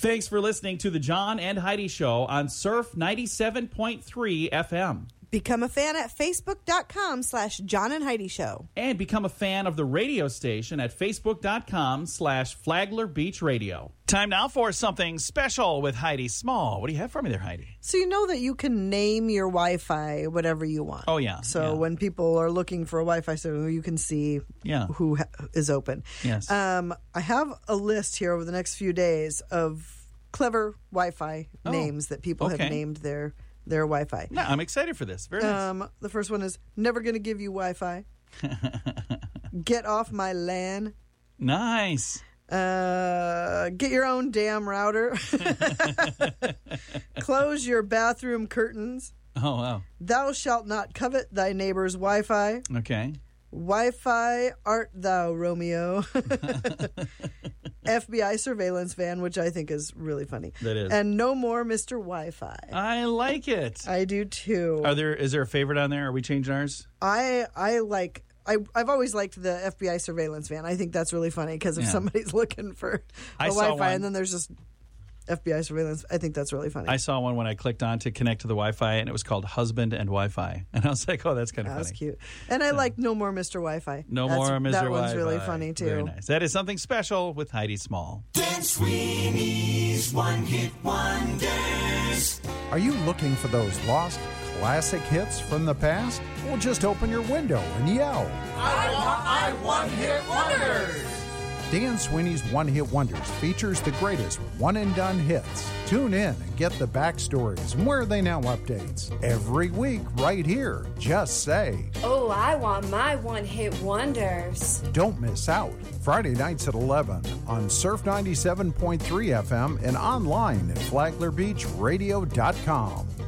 Thanks for listening to the John and Heidi Show on Surf 97.3 FM. Become a fan at Facebook.com/John and Heidi Show. And become a fan of the radio station at Facebook.com/Flagler Beach Radio. Time now for something special with Heidi Small. What do you have for me there, Heidi? So you know that you can name your Wi-Fi whatever you want. Oh, yeah. So when people are looking for a Wi-Fi service, you can see who is open. Yes. I have a list here over the next few days of clever Wi-Fi names that people have named their Wi-Fi. No, I'm excited for this. Very nice. The first one is never going to give you Wi-Fi. Get off my LAN. Nice. Get your own damn router. Close your bathroom curtains. Oh, wow. Thou shalt not covet thy neighbor's Wi-Fi. Okay. Wi-Fi art thou, Romeo. FBI surveillance van, which I think is really funny. That is. And no more Mr. Wi-Fi. I like it. I do too. Is there a favorite on there? Are we changing ours? I've always liked the FBI surveillance van. I think that's really funny because if somebody's looking for a Wi-Fi and then there's just FBI surveillance, I think that's really funny. I saw one when I clicked on to connect to the Wi-Fi, and it was called Husband and Wi-Fi. And I was like, oh, that's kind of funny. That's cute. And I like No More Mr. Wi-Fi. More Mr. Wi-Fi. That one's really funny, too. Very nice. That is something special with Heidi Small. Dan Sweeney's One Hit Wonders. Are you looking for those lost classic hits from the past? Well, just open your window and yell, I want One Hit Wonders. Dan Sweeney's One Hit Wonders features the greatest one-and-done hits. Tune in and get the backstories and Where Are They Now updates. Every week, right here. Just say, oh, I want my one-hit wonders. Don't miss out. Friday nights at 11 on Surf 97.3 FM and online at FlaglerBeachRadio.com.